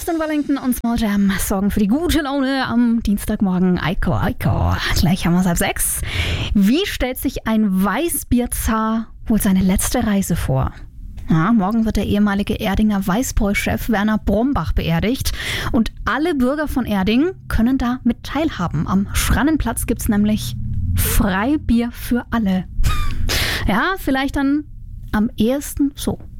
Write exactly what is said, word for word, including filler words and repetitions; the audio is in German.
Justin Wellington und Small Jam sorgen für die gute Laune am Dienstagmorgen. Eiko, Eiko. Gleich haben wir es halb sechs. Wie stellt sich ein Weißbierzar wohl seine letzte Reise vor? Ja, morgen wird der ehemalige Erdinger Weißbräu-Chef Werner Brombach beerdigt. Und alle Bürger von Erding können da mit teilhaben. Am Schrannenplatz gibt es nämlich Freibier für alle. Ja, vielleicht dann am ehesten so.